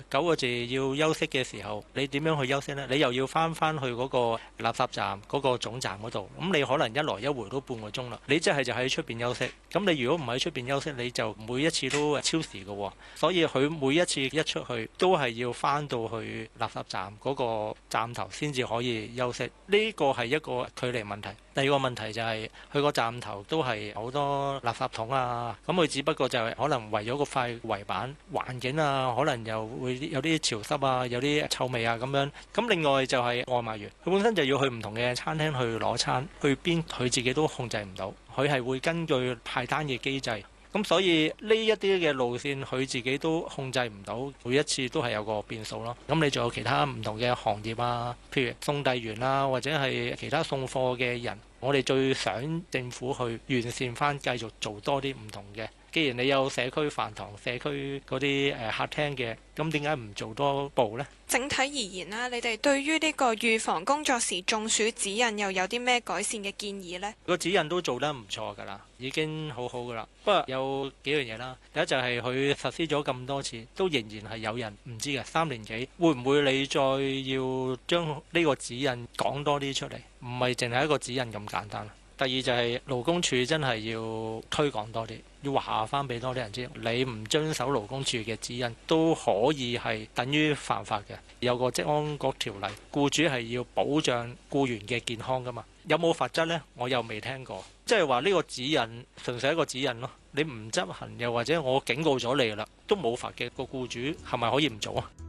9個字要休息嘅時候，你點樣去休息呢？你又要翻去嗰個垃圾站嗰個總站嗰度，咁你可能一來一回都半個鐘啦。你即係就喺出邊休息，咁你如果唔喺出邊休息，你就每一次都超時嘅，所以佢每一次一出去都係要翻到去垃圾站嗰個站頭先至可以休息。呢個係一個距離問題。第二個問題就係佢個站頭都係好多垃圾桶啊，咁佢只不過就係可能圍咗個塊圍板，環境啊可能又會有啲潮濕啊，有啲臭味啊咁樣。咁另外就係外賣員，佢本身就要去唔同嘅餐廳去攞餐，去邊佢自己都控制唔到，佢係會根據派單嘅機制。咁所以呢一啲嘅路線佢自己都控制唔到，每一次都係有個變數咯。咁你仲有其他唔同嘅行業啊，譬如送遞員啊，或者係其他送貨嘅人，我哋最想政府去完善翻，繼續做多啲唔同嘅。既然你有社區飯堂、社區嗰啲客廳嘅，咁點解唔做多步呢？ 整體而言啦，你哋對於呢個預防工作時中暑指引又有啲咩改善嘅建議呢？ 個指引都做得唔錯㗎啦，已經好好㗎啦。不過有幾樣嘢啦，第一就係佢實施咗咁多次，都仍然係有人唔知嘅。3年幾，會唔會你再要將呢個指引講多啲出嚟？唔係淨係一個指引咁簡單。第二就係勞工處真係要推廣多啲，要話翻俾多啲人知，你唔遵守勞工處嘅指引都可以係等於犯法嘅。有個職安局條例，僱主係要保障僱員嘅健康㗎嘛。有冇罰則呢？我又未聽過。即係話呢個指引純粹係一個指引咯，你唔執行又或者我警告咗你啦，都冇罰嘅，個僱主係咪可以唔做啊？